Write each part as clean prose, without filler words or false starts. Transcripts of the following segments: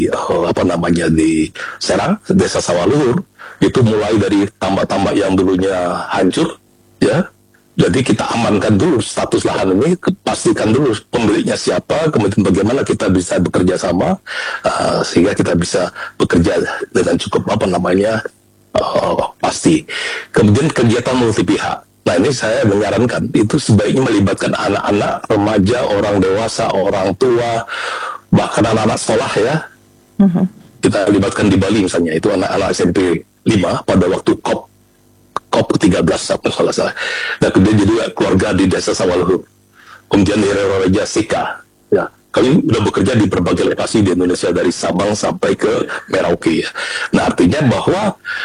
apa namanya di Serang, Desa Sawaluhur, itu mulai dari tambak-tambak yang dulunya hancur, ya. Jadi kita amankan dulu status lahan ini, pastikan dulu pemiliknya siapa, kemudian bagaimana kita bisa bekerja sama sehingga kita bisa bekerja dengan cukup apa namanya pasti. Kemudian kegiatan multi pihak. Nah ini saya menyarankan itu sebaiknya melibatkan anak-anak, remaja, orang dewasa, orang tua, bahkan anak-anak sekolah ya. Kita libatkan di Bali misalnya, itu anak-anak SMP 5 pada waktu COP 13 kalau salah. Nah kemudian juga keluarga di Desa Sawaluhur. Kemudian di Raja Sika. Ya, kami sudah bekerja di berbagai lokasi di Indonesia dari Sabang sampai ke Merauke. Ya. Nah artinya bahwa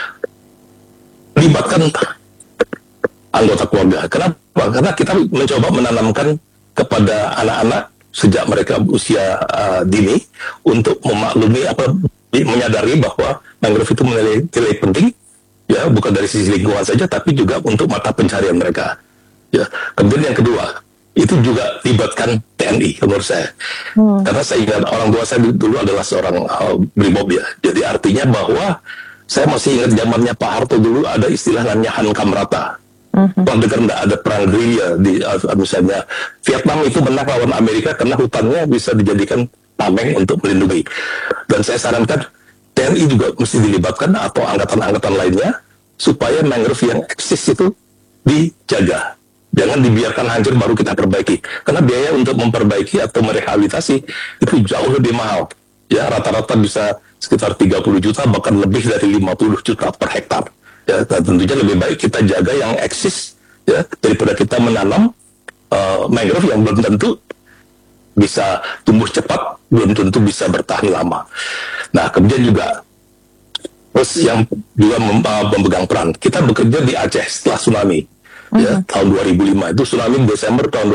libatkan anggota keluarga. Kenapa? Karena kita mencoba menanamkan kepada anak-anak sejak mereka usia dini untuk memaklumi menyadari bahwa mangrove itu memiliki nilai penting, ya bukan dari sisi lingkungan saja, tapi juga untuk mata pencarian mereka. Ya. Kemudian yang kedua, itu juga libatkan TNI menurut saya. Karena saya ingat orang tua saya dulu adalah seorang brimob ya. Jadi artinya bahwa saya masih ingat zamannya Pak Harto dulu ada istilah namanya Hankam Rata. Kalau dengar tidak ada perang gerilya di misalnya Vietnam itu menang lawan Amerika karena hutannya bisa dijadikan tameng untuk melindungi. Dan saya sarankan TNI juga mesti dilibatkan atau angkatan-angkatan lainnya supaya mangrove yang eksis itu dijaga. Jangan dibiarkan hancur baru kita perbaiki. Karena biaya untuk memperbaiki atau merehabilitasi itu jauh lebih mahal. Ya rata-rata bisa sekitar 30 juta bahkan lebih dari 50 juta per hektar. Ya, dan tentunya lebih baik kita jaga yang eksis ya daripada kita menanam mangrove yang belum tentu bisa tumbuh cepat, belum tentu bisa bertahan lama. Nah, kemudian juga terus yang juga memegang peran. Kita bekerja di Aceh setelah tsunami. Ya, tahun 2005 itu tsunami Desember tahun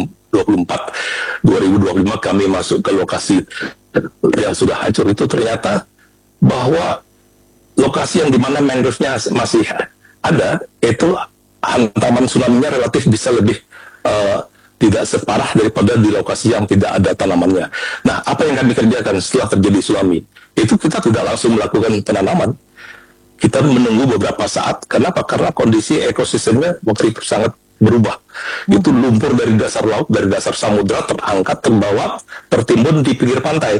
2024 2025 kami masuk ke lokasi yang sudah hancur itu ternyata bahwa lokasi yang dimana mangrove-nya masih ada, itu hantaman tsunami-nya relatif bisa lebih tidak separah daripada di lokasi yang tidak ada tanamannya. Nah, apa yang kami kerjakan setelah terjadi tsunami? Itu kita tidak langsung melakukan penanaman. Kita menunggu beberapa saat. Kenapa? Karena kondisi ekosistemnya waktu itu sangat berubah. Itu lumpur dari dasar laut, dari dasar samudra terangkat, terbawa, tertimbun di pinggir pantai.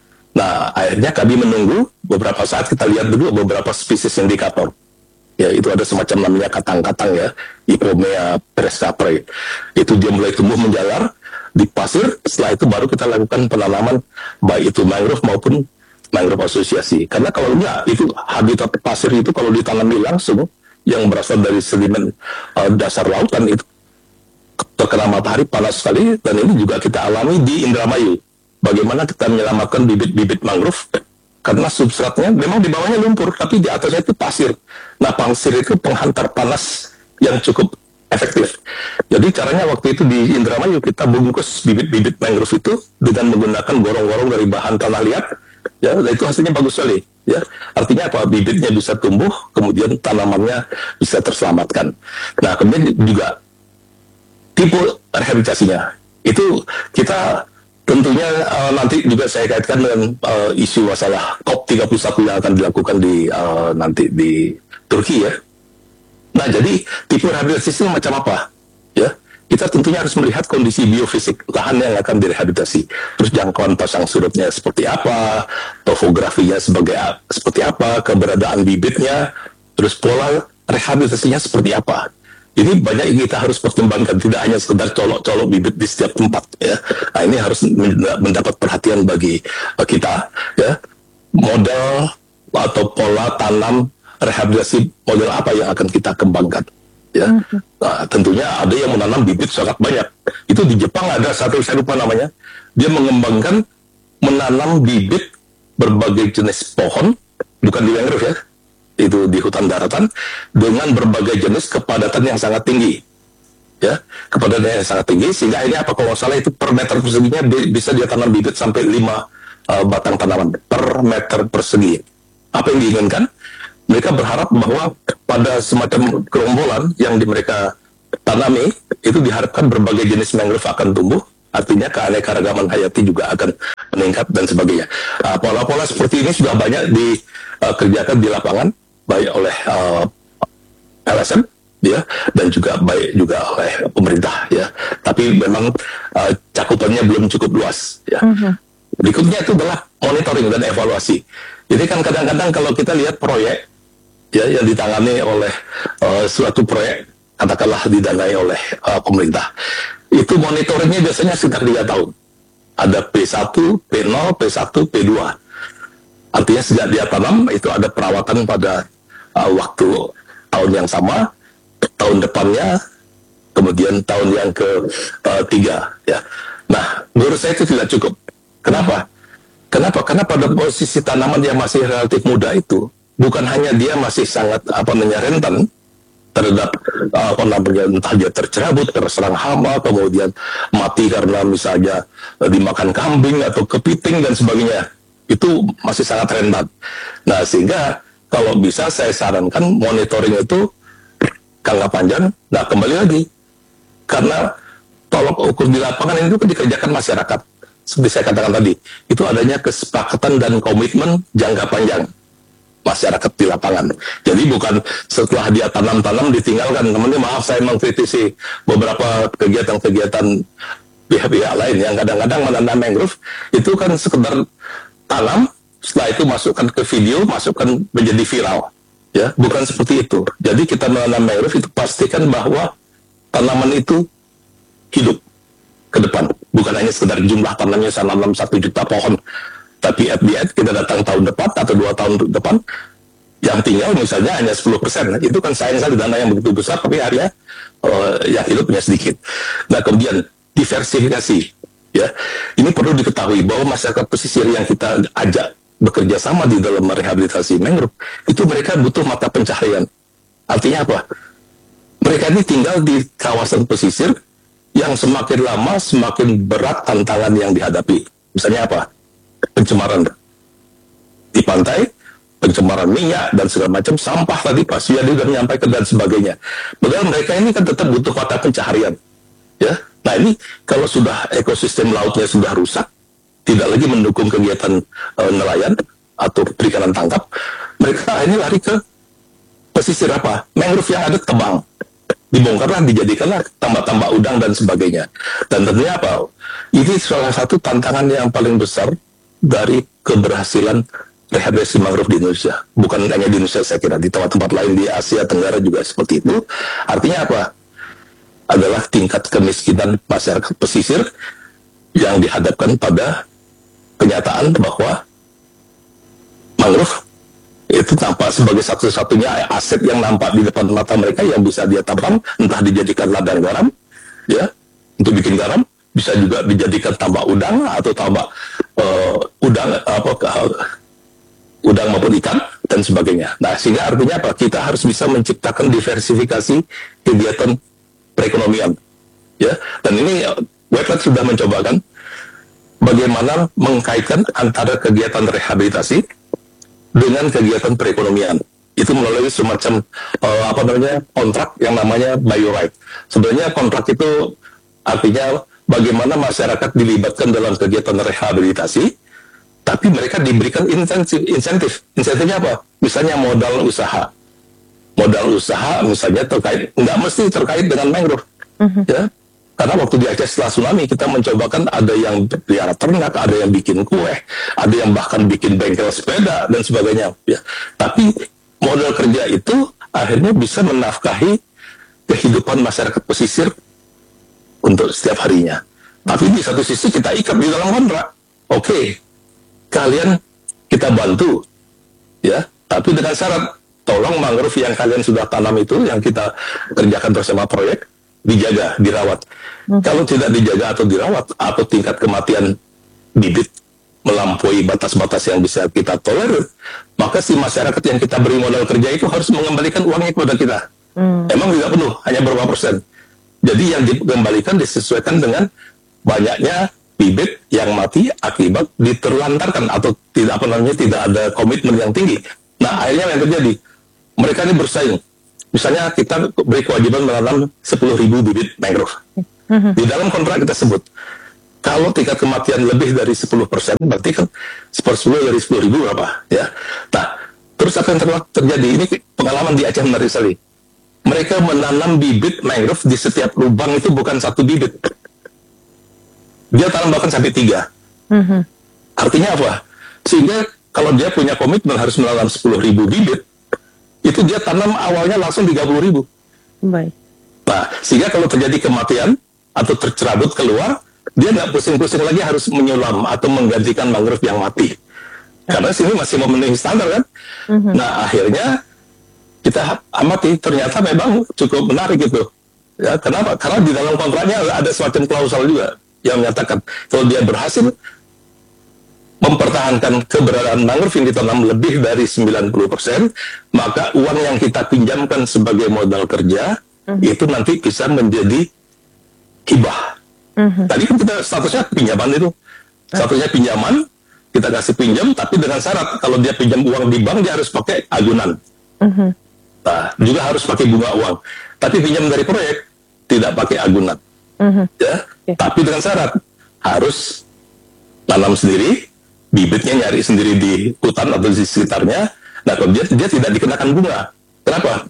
Nah, akhirnya kami menunggu beberapa saat, kita lihat dulu beberapa spesies indikator. Ya, itu ada semacam namanya katang-katang ya, Ipomea prescapre. Itu dia mulai tumbuh menjalar di pasir, setelah itu baru kita lakukan penanaman, baik itu mangrove maupun mangrove asosiasi. Karena kalau enggak, itu habitat pasir itu kalau ditanami langsung, yang berasal dari sedimen dasar lautan itu terkena matahari panas sekali, dan ini juga kita alami di Indramayu. Bagaimana kita menyelamatkan bibit-bibit mangrove karena substratnya memang di bawahnya lumpur tapi di atasnya itu pasir. Nah pasir itu penghantar panas yang cukup efektif. Jadi caranya waktu itu di Indramayu kita bungkus bibit-bibit mangrove itu dengan menggunakan gorong-gorong dari bahan tanah liat. Ya, itu hasilnya bagus sekali. Ya, artinya apa? Bibitnya bisa tumbuh, kemudian tanamannya bisa terselamatkan. Nah kemudian juga tipe rehabilitasinya itu kita tentunya nanti juga saya kaitkan dengan isu masalah COP 31 yang akan dilakukan di nanti di Turki ya. Nah jadi tipe rehabilitasi macam apa? Ya kita tentunya harus melihat kondisi biofisik lahan yang akan direhabilitasi. Terus jangkauan pasang surutnya seperti apa, topografinya seperti apa, keberadaan bibitnya, terus pola rehabilitasinya seperti apa. Ini banyak yang kita harus pertimbangkan, tidak hanya sekedar colok-colok bibit di setiap tempat ya. Nah ini harus mendapat perhatian bagi kita ya. Model atau pola tanam rehabilitasi model apa yang akan kita kembangkan ya. Nah, tentunya ada yang menanam bibit sangat banyak. Itu di Jepang ada satu, saya lupa namanya. Dia mengembangkan menanam bibit berbagai jenis pohon, bukan di mangrove ya. Itu di hutan daratan dengan berbagai jenis kepadatan yang sangat tinggi ya, kepadatan yang sangat tinggi sehingga ini apa kalau salah itu per meter perseginya bisa dia tanam bibit sampai 5 batang tanaman per meter persegi. Apa yang diinginkan? Mereka berharap bahwa pada semacam gerombolan yang mereka tanami itu diharapkan berbagai jenis mangrove akan tumbuh artinya keanekaragaman hayati juga akan meningkat dan sebagainya. Pola-pola seperti ini sudah banyak dikerjakan di lapangan, baik oleh LSM, ya, dan juga baik juga oleh pemerintah, ya. Tapi memang cakupannya belum cukup luas, ya. Berikutnya itu adalah monitoring dan evaluasi. Jadi kan kadang-kadang kalau kita lihat proyek, ya, yang ditangani oleh suatu proyek, katakanlah didanai oleh pemerintah, itu monitoringnya biasanya sekitar 3 tahun. Ada P1, P0, P1, P2. Artinya sejak dia tanam, itu ada perawatan pada waktu tahun yang sama, tahun depannya, kemudian tahun yang ketiga. Ya. Nah, menurut saya itu tidak cukup. Kenapa? Karena pada posisi tanaman yang masih relatif muda itu, bukan hanya dia masih sangat rentan terhadap entah dia tercerabut, terserang hama, kemudian mati karena misalnya dimakan kambing atau kepiting dan sebagainya, itu masih sangat rentan. Nah, sehingga kalau bisa saya sarankan monitoring itu jangka panjang. Nah, kembali lagi, karena tolok ukur di lapangan itu kan dikerjakan masyarakat. Seperti saya katakan tadi, itu adanya kesepakatan dan komitmen jangka panjang masyarakat di lapangan. Jadi bukan setelah dia tanam-tanam ditinggalkan. Teman-teman, maaf saya mengkritisi beberapa kegiatan-kegiatan pihak-pihak lain yang kadang-kadang menanam mangrove itu kan sekedar tanam, setelah itu masukkan ke video, masukkan menjadi viral. Ya, bukan seperti itu. Jadi kita menanam mangrove itu pastikan bahwa tanaman itu hidup ke depan. Bukan hanya sekedar jumlah tanamnya saya nanam 1 juta pohon, tapi at the end kita datang tahun depan atau 2 tahun depan, yang tinggal misalnya hanya 10%. Itu kan sayang sekali, dana yang begitu besar, tapi akhirnya yang hidupnya sedikit. Nah, kemudian diversifikasi. Ya, ini perlu diketahui bahwa masyarakat pesisir yang kita ajak bekerja sama di dalam merehabilitasi mangrove, itu mereka butuh mata pencaharian. Artinya apa? Mereka ini tinggal di kawasan pesisir yang semakin lama semakin berat tantangan yang dihadapi. Misalnya apa? Pencemaran di pantai, pencemaran minyak dan segala macam, sampah tadi Pak Suyadi sudah menyampaikan dan sebagainya. Padahal mereka ini kan tetap butuh mata pencaharian. Ya, nah ini kalau sudah ekosistem lautnya sudah rusak, tidak lagi mendukung kegiatan nelayan atau perikanan tangkap, mereka ini lari ke pesisir apa? Mangrove yang ada tebang, dibongkarlah, dijadikanlah tambak-tambak udang dan sebagainya. Dan tentunya apa? Ini salah satu tantangan yang paling besar dari keberhasilan rehabilitasi mangrove di Indonesia. Bukan hanya di Indonesia, saya kira di tempat-tempat lain di Asia Tenggara juga seperti itu. Artinya apa? Adalah tingkat kemiskinan masyarakat pesisir yang dihadapkan pada kenyataan bahwa mangrove itu tampak sebagai satu-satunya aset yang nampak di depan mata mereka yang bisa dia tambang, entah dijadikan ladang garam, ya, untuk bikin garam, bisa juga dijadikan tambak udang atau tambak udang maupun ikan dan sebagainya. Nah, sehingga artinya apa? Kita harus bisa menciptakan diversifikasi kegiatan perekonomian, ya. Dan ini Wetland sudah mencobakan bagaimana mengkaitkan antara kegiatan rehabilitasi dengan kegiatan perekonomian. Itu melalui semacam kontrak yang namanya bioright. Sebenarnya kontrak itu artinya bagaimana masyarakat dilibatkan dalam kegiatan rehabilitasi, tapi mereka diberikan insentif. Insentifnya apa? Misalnya modal usaha. Modal usaha misalnya nggak mesti terkait dengan mangrove. Ya. Karena waktu di Aceh setelah tsunami, kita mencobakan ada yang pelihara ternak, ada yang bikin kue, ada yang bahkan bikin bengkel sepeda, dan sebagainya. Ya. Tapi modal kerja itu akhirnya bisa menafkahi kehidupan masyarakat pesisir untuk setiap harinya. Tapi di satu sisi kita ikat di dalam kontrak. Oke, kalian kita bantu, ya. Tapi dengan syarat, tolong mangrove yang kalian sudah tanam itu, yang kita kerjakan bersama proyek, dijaga, dirawat. Kalau tidak dijaga atau dirawat, atau tingkat kematian bibit melampaui batas-batas yang bisa kita tolerir, maka si masyarakat yang kita beri modal kerja itu harus mengembalikan uangnya kepada kita. Emang tidak penuh, hanya berapa persen. Jadi yang dikembalikan disesuaikan dengan banyaknya bibit yang mati akibat diterlantarkan atau tidak tidak ada komitmen yang tinggi. Nah, akhirnya yang terjadi, mereka ini bersaing. Misalnya kita beri kewajiban menanam 10.000 bibit mangrove. Di dalam kontrak kita sebut, Kalau tingkat kematian lebih dari 10%, berarti kan 10 dari 10.000 berapa ya. Nah, terus apa yang terjadi? Ini pengalaman di Aceh menarik sekali. Mereka menanam bibit mangrove di setiap lubang itu bukan satu bibit. Dia tanam bahkan sampai 3. Artinya apa? Sehingga kalau dia punya komitmen harus menanam 10.000 bibit, itu dia tanam awalnya langsung 30.000. Baik. Nah, sehingga kalau terjadi kematian atau tercerabut keluar, dia nggak pusing-pusing lagi harus menyulam atau menggantikan mangrove yang mati. Karena sini masih memenuhi standar kan. Nah, akhirnya kita amati, ternyata memang cukup menarik gitu. Ya, kenapa? Karena di dalam kontraknya ada semacam klausul juga yang menyatakan kalau dia berhasil mempertahankan keberadaan mangrove yang ditanam lebih dari 90%, maka uang yang kita pinjamkan sebagai modal kerja itu nanti bisa menjadi hibah. Tadi kan kita statusnya pinjaman itu. Statusnya pinjaman, kita kasih pinjam, tapi dengan syarat kalau dia pinjam uang di bank, dia harus pakai agunan. Nah, juga harus pakai bunga uang. Tapi pinjam dari proyek, tidak pakai agunan. Ya, tapi dengan syarat harus tanam sendiri, bibitnya nyari sendiri di hutan atau di sekitarnya. Nah, kalau dia tidak dikenakan bunga. Kenapa?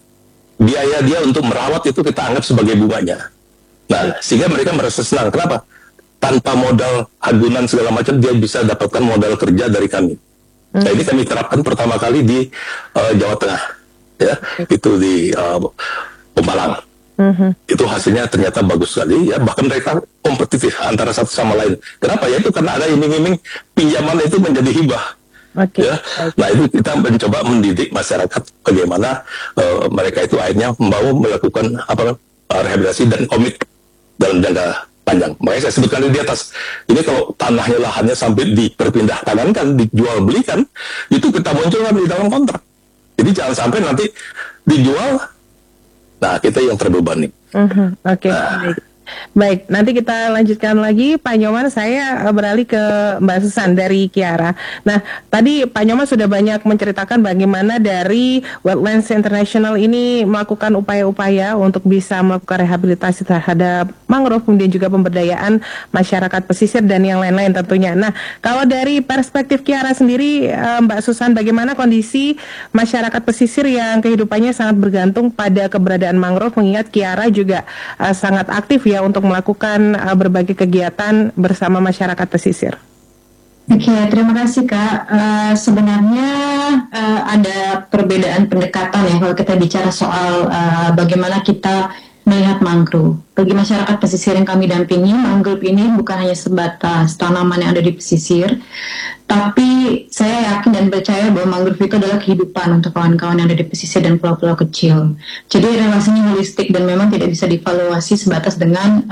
Biaya dia untuk merawat itu kita anggap sebagai bunganya. Nah, sehingga mereka merasa senang. Kenapa? Tanpa modal agunan segala macam, dia bisa dapatkan modal kerja dari kami. Nah, ini kami terapkan pertama kali di Jawa Tengah. Ya, itu di Pemalang. Itu hasilnya ternyata bagus sekali. Ya, bahkan mereka kompetitif antara satu sama lain. Kenapa? Ya itu karena ada iming-iming pinjaman itu menjadi hibah. Ya, nah itu kita mencoba mendidik masyarakat bagaimana mereka itu akhirnya mau melakukan rehabilitasi dan komit dalam jangka panjang. Makanya saya sebutkan di atas, ini kalau tanahnya lahannya sampai diperpindah tangankan, dijual belikan, itu kita munculkan di dalam kontrak. Jadi jangan sampai nanti dijual, nah kita yang terbebani. Oke. Baik, nanti kita lanjutkan lagi Pak Nyoman. Saya beralih ke Mbak Susan dari Kiara. Nah, tadi Pak Nyoman sudah banyak menceritakan bagaimana dari Wetlands International ini melakukan upaya-upaya untuk bisa melakukan rehabilitasi terhadap mangrove, kemudian juga pemberdayaan masyarakat pesisir dan yang lain-lain tentunya. Nah, kalau dari perspektif Kiara sendiri, Mbak Susan, bagaimana kondisi masyarakat pesisir yang kehidupannya sangat bergantung pada keberadaan mangrove, mengingat Kiara juga sangat aktif ya untuk melakukan berbagai kegiatan bersama masyarakat pesisir. Oke, terima kasih Kak. Sebenarnya ada perbedaan pendekatan ya kalau kita bicara soal bagaimana kita melihat mangrove. Bagi masyarakat pesisir yang kami dampingi, mangrove ini bukan hanya sebatas tanaman yang ada di pesisir, tapi saya yakin dan percaya bahwa mangrove itu adalah kehidupan untuk kawan-kawan yang ada di pesisir dan pulau-pulau kecil. Jadi relasinya holistik dan memang tidak bisa dievaluasi sebatas dengan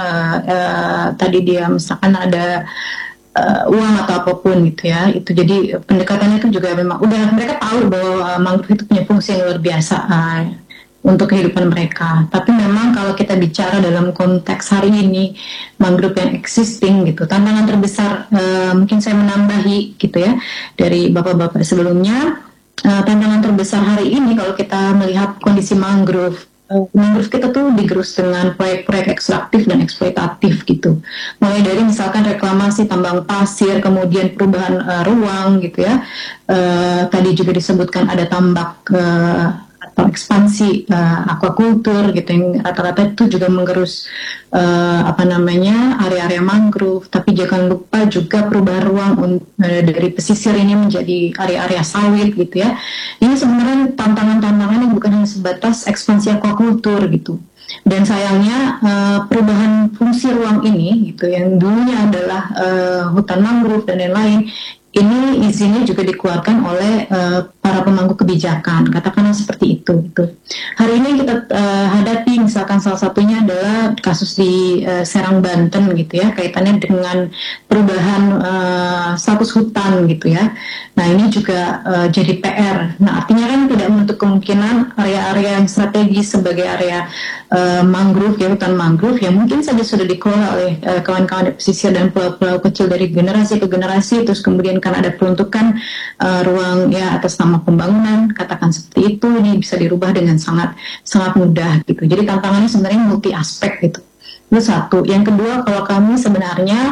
tadi dia misalkan ada uang atau apapun gitu ya. Itu jadi pendekatannya itu juga memang udah mereka tahu bahwa mangrove itu punya fungsi yang luar biasa untuk kehidupan mereka. Tapi memang kalau kita bicara dalam konteks hari ini mangrove yang existing gitu, tantangan terbesar mungkin saya menambahi gitu ya dari bapak-bapak sebelumnya, tantangan terbesar hari ini kalau kita melihat kondisi mangrove kita tuh digerus dengan proyek-proyek ekstraktif dan eksploitatif gitu. Mulai dari misalkan reklamasi tambang pasir, kemudian perubahan ruang gitu ya. Tadi juga disebutkan ada tambak atau ekspansi aquaculture gitu yang rata-rata itu juga menggerus area-area mangrove. Tapi jangan lupa juga perubahan ruang dari pesisir ini menjadi area-area sawit gitu ya. Ini sebenarnya tantangan-tantangan yang bukan hanya sebatas ekspansi aquaculture gitu. Dan sayangnya perubahan fungsi ruang ini gitu yang dulunya adalah hutan mangrove dan lain-lain, ini izinnya juga dikeluarkan oleh para pemangku kebijakan, katakanlah seperti itu. Gitu. Hari ini kita hadapi misalkan salah satunya adalah kasus di Serang Banten gitu ya, kaitannya dengan perubahan status hutan gitu ya. Nah ini juga jadi PR. Nah artinya kan tidak menutup kemungkinan area-area yang strategis sebagai area mangrove ya, hutan mangrove yang mungkin saja sudah dikelola oleh kawan-kawan di pesisir dan pulau-pulau kecil dari generasi ke generasi, terus kemudian kan ada peruntukan ruang ya atas nama pembangunan, katakan seperti itu, ini bisa dirubah dengan sangat mudah gitu. Jadi tantangannya sebenarnya multi aspek gitu. Itu satu. Yang kedua, kalau kami sebenarnya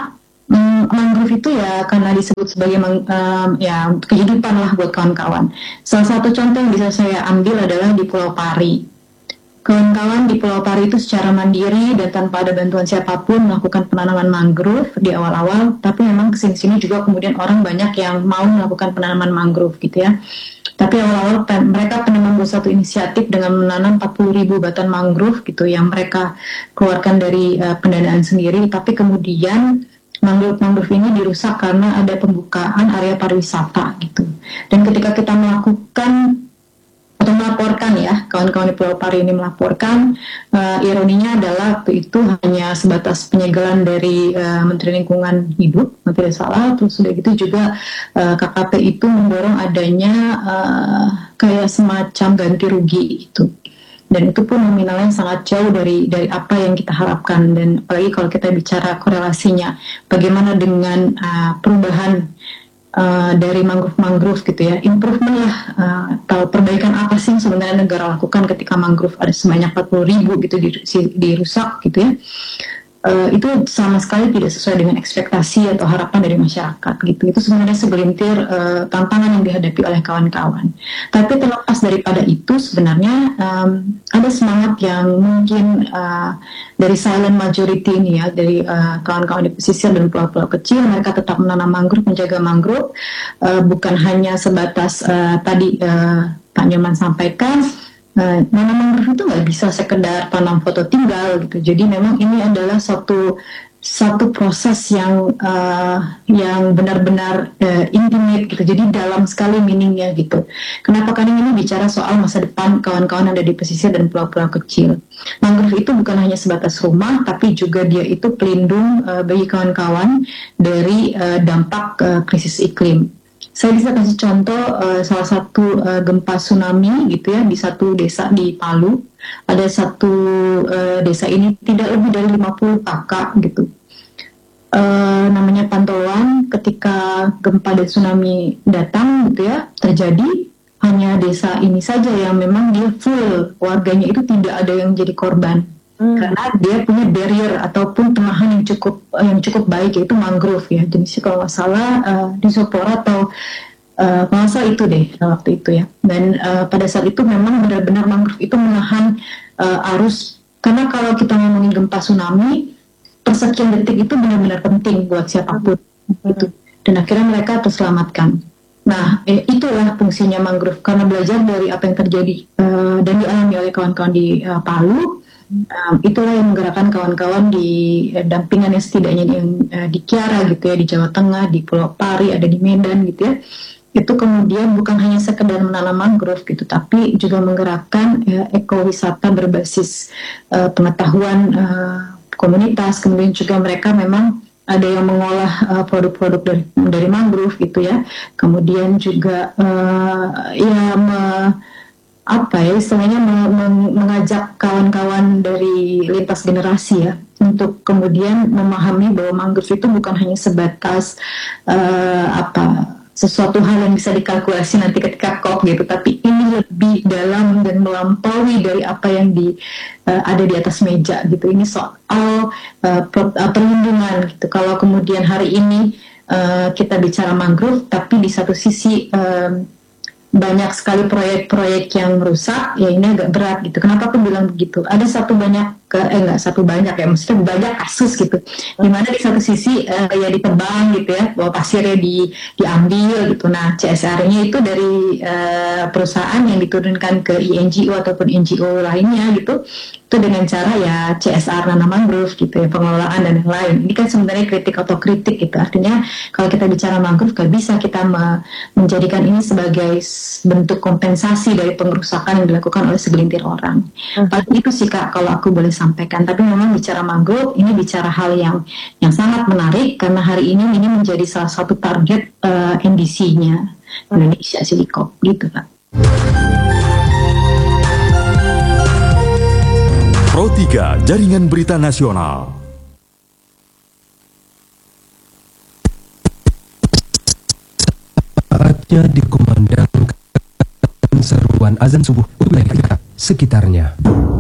Mangrove itu ya karena disebut sebagai ya kehidupan lah buat kawan-kawan. Salah satu contoh yang bisa saya ambil adalah di Pulau Pari. Kawan-kawan di Pulau Pari itu secara mandiri dan tanpa ada bantuan siapapun melakukan penanaman mangrove di awal-awal, tapi memang kesini-sini juga kemudian orang banyak yang mau melakukan penanaman mangrove gitu ya. Tapi awal-awal mereka pernah membuat satu inisiatif dengan menanam 40.000 batan mangrove gitu yang mereka keluarkan dari pendanaan sendiri, tapi kemudian mangrove ini dirusak karena ada pembukaan area pariwisata gitu. Dan ketika kita melakukan atau melaporkan ya, kawan-kawan di Pulau Pari ini melaporkan, ironinya adalah waktu itu hanya sebatas penyegelan dari Menteri Lingkungan Hidup, tidak salah, terus sudah gitu juga KKP itu mendorong adanya kayak semacam ganti rugi itu. Dan itu pun nominalnya sangat jauh dari apa yang kita harapkan. Dan apalagi kalau kita bicara korelasinya, bagaimana dengan perubahan dari mangrove gitu ya, improvement lah atau perbaikan apa sih yang sebenarnya negara lakukan ketika mangrove ada sebanyak 40.000 gitu dirusak gitu ya. Itu sama sekali tidak sesuai dengan ekspektasi atau harapan dari masyarakat gitu. Itu sebenarnya segelintir tantangan yang dihadapi oleh kawan-kawan. Tapi terlepas daripada itu sebenarnya ada semangat yang mungkin dari silent majority ini ya, dari kawan-kawan di pesisir dan pulau-pulau kecil, mereka tetap menanam mangrove, menjaga mangrove, bukan hanya sebatas tadi Pak Nyoman sampaikan. Nanam mangrove itu nggak bisa sekedar tanam foto tinggal gitu. Jadi memang ini adalah satu proses yang benar-benar intimate gitu. Jadi dalam sekali meaningnya gitu. Kenapa? Karena ini bicara soal masa depan kawan-kawan ada di pesisir dan pulau-pulau kecil. Mangrove itu bukan hanya sebatas rumah, tapi juga dia itu pelindung bagi kawan-kawan dari dampak krisis iklim. Saya bisa kasih contoh salah satu gempa tsunami gitu ya di satu desa di Palu. Ada satu desa ini tidak lebih dari 50 kakak gitu. Namanya Pantoloan. Ketika gempa dan tsunami datang gitu ya terjadi, hanya desa ini saja yang memang dia full warganya itu tidak ada yang jadi korban. Karena dia punya barrier ataupun penahan yang cukup baik, yaitu mangrove ya jenisnya kalau nggak salah Rhizopora atau kalau nggak salah itu deh waktu itu ya. Dan pada saat itu memang benar-benar mangrove itu menahan arus, karena kalau kita ngomongin gempa tsunami persekian detik itu benar-benar penting buat siapapun gitu. Dan akhirnya mereka terselamatkan. Nah, itulah fungsinya mangrove, karena belajar dari apa yang terjadi dan dialami oleh kawan-kawan di Palu. Itulah yang menggerakkan kawan-kawan di dampingan yang setidaknya di Kiara gitu ya, di Jawa Tengah, di Pulau Pari, ada di Medan gitu ya. Itu kemudian bukan hanya sekedar menanam mangrove gitu, tapi juga menggerakkan ekowisata berbasis pengetahuan komunitas. Kemudian juga mereka memang ada yang mengolah produk-produk dari mangrove gitu ya. Kemudian juga istilahnya mengajak kawan-kawan dari lintas generasi ya untuk kemudian memahami bahwa mangrove itu bukan hanya sebatas sesuatu hal yang bisa dikalkulasi nanti ketika COP gitu, tapi ini lebih dalam dan melampaui dari apa yang ada di atas meja gitu. Ini soal perlindungan gitu. Kalau kemudian hari ini kita bicara mangrove, tapi di satu sisi banyak sekali proyek-proyek yang merusak, ya ini agak berat gitu. Kenapa aku bilang begitu? Ada maksudnya banyak kasus gitu, dimana di satu sisi ya ditebang gitu ya, bahwa pasirnya diambil gitu. Nah, CSR-nya itu dari perusahaan yang diturunkan ke INGO ataupun NGO lainnya gitu, itu dengan cara ya CSR nanam mangrove gitu ya, pengelolaan dan yang lain. Ini kan sebenarnya kritik otokritik gitu. Artinya kalau kita bicara mangrove, gak bisa kita menjadikan ini sebagai bentuk kompensasi dari pengerusakan yang dilakukan oleh segelintir orang. Paling itu sih Kak kalau aku boleh sampaikan. Tapi memang bicara mangrove ini bicara hal yang sangat menarik, karena hari ini menjadi salah satu target NDC-nya Indonesia Silikop gitu Kak. Pro 3 Jaringan Berita Nasional. Saatnya dikumandangkan seruan azan subuh wilayah sekitarnya.